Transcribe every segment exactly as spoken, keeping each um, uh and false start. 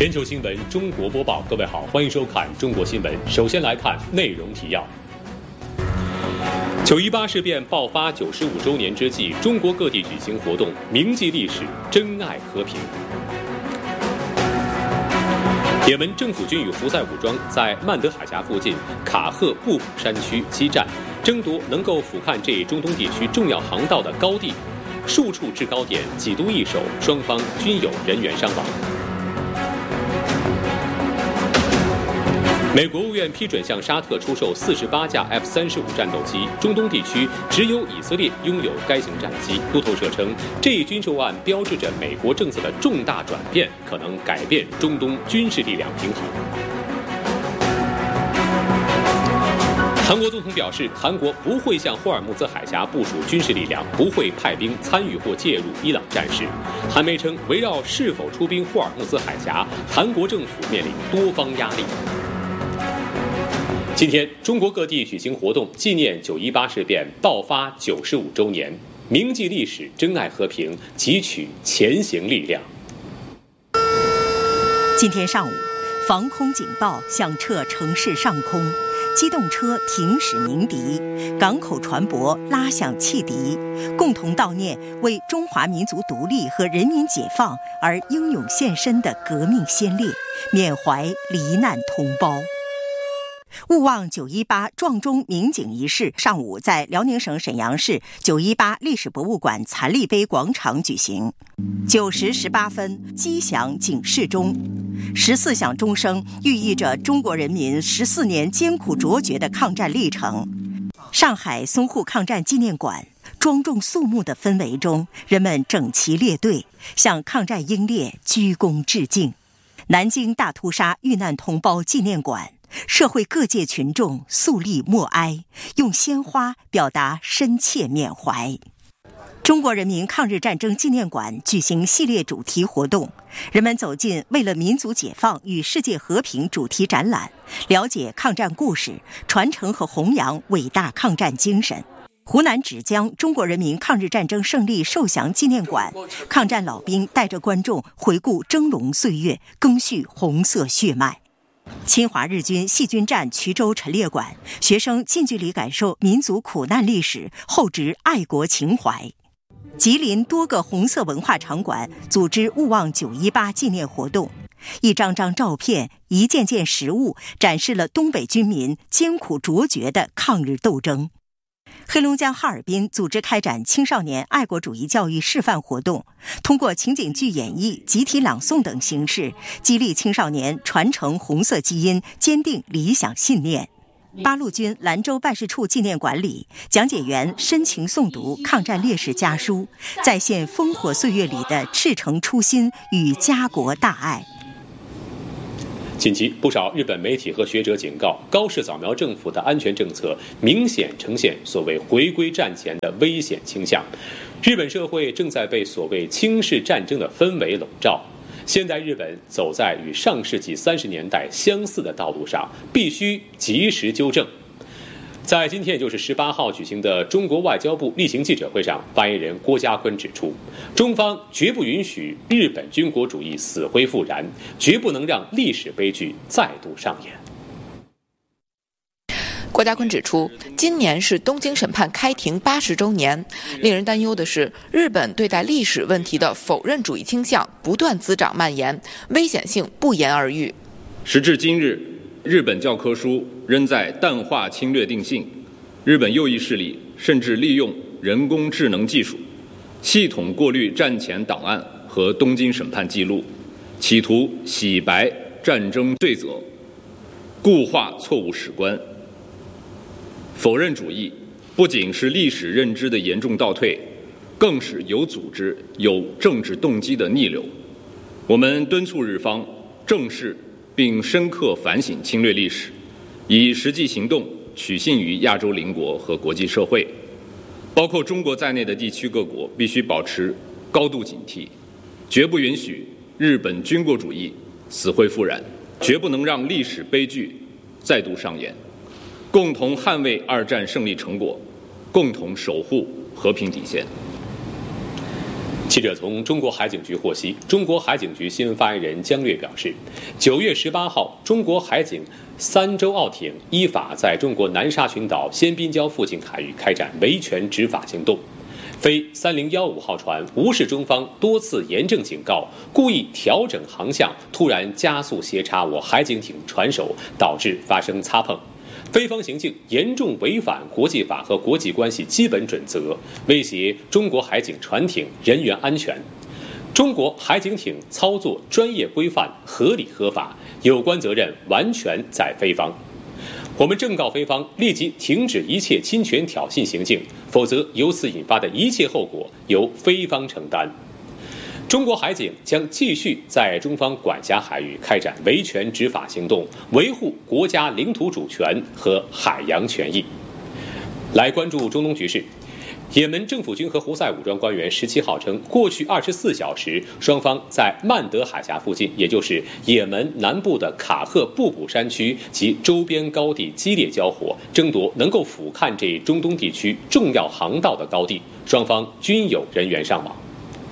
全球新闻中国播报，各位好，欢迎收看中国新闻。首先来看内容提要。九一八事变爆发九十五周年之际，中国各地举行活动，铭记历史，珍爱和平。也门政府军与胡塞武装在曼德海峡附近卡赫布普山区激战，争夺能够俯瞰这一中东地区重要航道的高地，数处制高点几度易手，双方均有人员伤亡。美国务院批准向沙特出售四十八架 F 三十五战斗机，中东地区只有以色列拥有该型战机。路透社称，这一军售案标志着美国政策的重大转变，可能改变中东军事力量平衡。韩国总统表示，韩国不会向霍尔木兹海峡部署军事力量，不会派兵参与或介入伊朗战事。韩媒称，围绕是否出兵霍尔木兹海峡，韩国政府面临多方压力。今天，中国各地举行活动，纪念九一八事变爆发九十五周年，铭记历史，珍爱和平，汲取前行力量。 今天上午，防空警报响彻城市上空，机动车停驶鸣笛，港口船舶拉响汽笛，共同悼念为中华民族独立和人民解放而英勇献身的革命先烈，缅怀罹难同胞。勿忘九一八撞钟鸣警仪式上午在辽宁省沈阳市九一八历史博物馆残立碑广场举行。九时十八分，击响警示钟，十四响钟声寓意着中国人民十四年艰苦卓绝的抗战历程。上海淞沪抗战纪念馆庄重肃穆的氛围中，人们整齐列队，向抗战英烈鞠躬致敬。南京大屠杀遇难同胞纪念馆，社会各界群众肃立默哀，用鲜花表达深切缅怀。中国人民抗日战争纪念馆举行系列主题活动，人们走进为了民族解放与世界和平主题展览，了解抗战故事，传承和弘扬伟大抗战精神。湖南芷江中国人民抗日战争胜利受降纪念馆，抗战老兵带着观众回顾峥嵘岁月，赓续红色血脉。侵华日军细菌战衢州陈列馆，学生近距离感受民族苦难历史，厚植爱国情怀。吉林多个红色文化场馆组织勿忘九一八纪念活动，一张张照片，一件件实物，展示了东北军民艰苦卓绝的抗日斗争。黑龙江哈尔滨组织开展青少年爱国主义教育示范活动，通过情景剧演绎、集体朗诵等形式，激励青少年传承红色基因，坚定理想信念。八路军兰州办事处纪念馆里，讲解员深情诵读抗战烈士家书，再现烽火岁月里的赤诚初心与家国大爱。 近期，不少日本媒体和学者警告，高市早苗政府的安全政策明显呈现所谓回归战前的危险倾向。日本社会正在被所谓轻视战争的氛围笼罩。现代日本走在与上世纪三十年代相似的道路上，必须及时纠正。在今天，也就是十八号举行的中国外交部例行记者会上，发言人郭家坤指出，中方绝不允许日本军国主义死灰复燃，绝不能让历史悲剧再度上演。 郭家坤指出，今年是东京审判开庭八十周年，令人担忧的是，日本对待历史问题的否认主义倾向不断滋长蔓延，危险性不言而喻。 时至今日，日本教科书仍在淡化侵略定性，日本右翼势力甚至利用人工智能技术，系统过滤战前档案和东京审判记录，企图洗白战争罪责，固化错误史观。否认主义不仅是历史认知的严重倒退，更是有组织、有政治动机的逆流。我们敦促日方正视并深刻反省侵略历史，以实际行动取信于亚洲邻国和国际社会，包括中国在内的地区各国必须保持高度警惕，绝不允许日本军国主义死灰复燃，绝不能让历史悲剧再度上演，共同捍卫二战胜利成果，共同守护和平底线。 记者从中国海警局获悉，中国海警局新闻发言人姜略表示，九月十八号，中国海警三舟澳艇依法在中国南沙群岛仙宾礁附近海域开展维权执法行动。非三零一五号船无视中方多次严正警告，故意调整航向，突然加速斜插我海警艇船首，导致发生擦碰。非方行径严重违反国际法和国际关系基本准则，威胁中国海警船艇人员安全。中国海警艇操作专业规范、合理合法，有关责任完全在非方。我们正告非方立即停止一切侵权挑衅行径，否则由此引发的一切后果由非方承担。中国海警将继续在中方管辖海域开展维权执法行动，维护国家领土主权和海洋权益。来关注中东局势。也门政府军和胡塞武装官员十七号称，过去二十四小时，双方在曼德海峡附近，也就是也门南部的卡赫布卜山区及周边高地激烈交火，争夺能够俯瞰这一中东地区重要航道的高地，双方均有人员伤亡。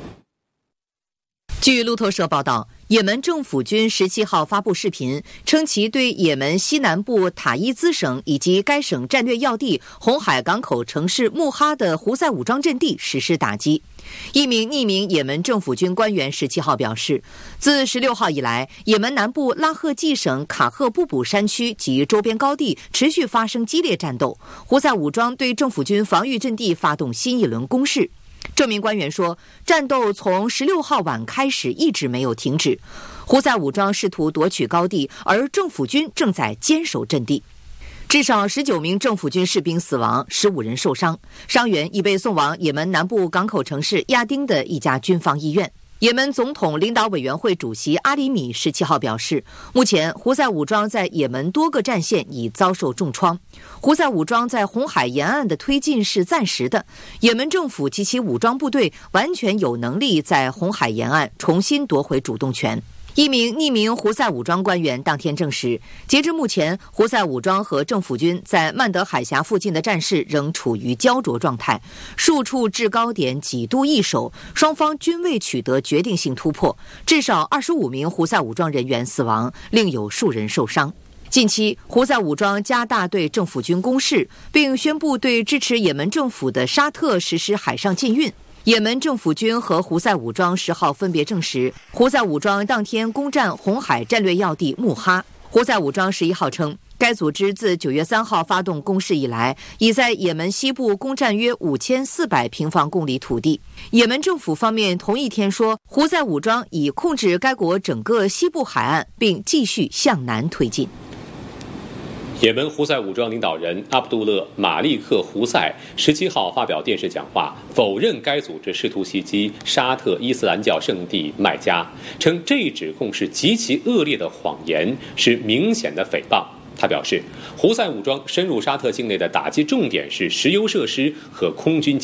据路透社报道，也门政府军十七号发布视频，称其对也门西南部塔伊兹省以及该省战略要地红海港口城市穆哈的胡塞武装阵地实施打击。一名匿名也门政府军官员十七号表示，自十六号以来，也门南部拉赫季省卡赫布卜山区及周边高地持续发生激烈战斗，胡塞武装对政府军防御阵地发动新一轮攻势。这名官员说，战斗从十六号晚开始一直没有停止，胡塞武装试图夺取高地，而政府军正在坚守阵地。至少十九名政府军士兵死亡，十五人受伤，伤员已被送往也门南部港口城市亚丁的一家军方医院。也门总统领导委员会主席阿里米十七号表示，目前胡塞武装在也门多个战线已遭受重创，胡塞武装在红海沿岸的推进是暂时的，也门政府及其武装部队完全有能力在红海沿岸重新夺回主动权。一名匿名胡塞武装官员当天证实，截至目前，胡塞武装和政府军在曼德海峡附近的战事仍处于焦灼状态，数处制高点几度易手，双方均未取得决定性突破，至少二十五名胡塞武装人员死亡，另有数人受伤。近期，胡塞武装加大对政府军攻势，并宣布对支持也门政府的沙特实施海上禁运。也门政府军和胡塞武装十号分别证实，胡塞武装当天攻占红海战略要地穆哈。胡塞武装十一号称，该组织自九月三号发动攻势以来，已在也门西部攻占约五千四百平方公里土地。也门政府方面同一天说，胡塞武装已控制该国整个西部海岸，并继续向南推进。 也门胡塞武装领导人阿卜杜勒·马利克·胡塞十七号发表电视讲话，否认该组织试图袭击沙特伊斯兰教圣地麦加，称这一指控是极其恶劣的谎言，是明显的诽谤。他表示，胡塞武装深入沙特境内的打击重点是石油设施和空军